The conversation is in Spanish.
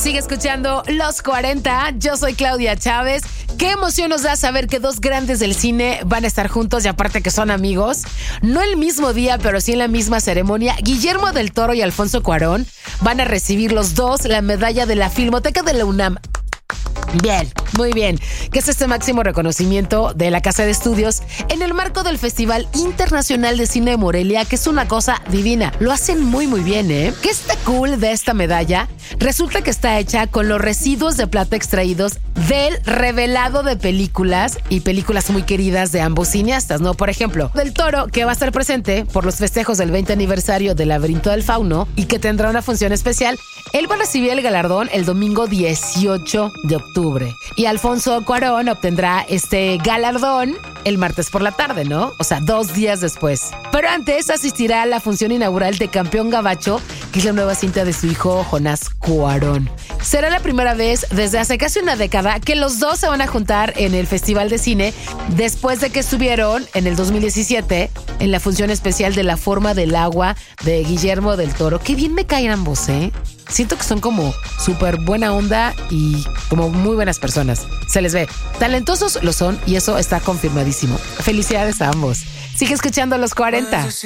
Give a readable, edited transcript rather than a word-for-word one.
Sigue escuchando Los 40. Yo soy Claudia Chávez. Qué emoción nos da saber que dos grandes del cine van a estar juntos y aparte que son amigos. No el mismo día, pero sí en la misma ceremonia. Guillermo del Toro y Alfonso Cuarón van a recibir los dos la medalla de la Filmoteca de la UNAM. Bien, muy bien, que es este máximo reconocimiento de la Casa de Estudios en el marco del Festival Internacional de Cine de Morelia, que es una cosa divina. Lo hacen muy bien, ¿eh? ¿Qué está cool de esta medalla? Resulta que está hecha con los residuos de plata extraídos del revelado de películas y películas muy queridas de ambos cineastas, ¿no? Por ejemplo, Del Toro, que va a estar presente por los festejos del 20 aniversario del Laberinto del Fauno y que tendrá una función especial. Él va a recibir el galardón el domingo 18 de octubre. Y Alfonso Cuarón obtendrá este galardón el martes por la tarde, ¿no? O sea, 2 días después. Pero antes asistirá a la función inaugural de Campeón Gabacho, que es la nueva cinta de su hijo Jonás Cuarón. Será la primera vez desde hace casi una década que los dos se van a juntar en el Festival de Cine después de que estuvieron en el 2017 en la función especial de La Forma del Agua de Guillermo del Toro. Qué bien me caen ambos, ¿eh? Siento que son como súper buena onda y como muy buenas personas. Se les ve. Talentosos lo son y eso está confirmadísimo. Felicidades a ambos. Sigue escuchando Los 40.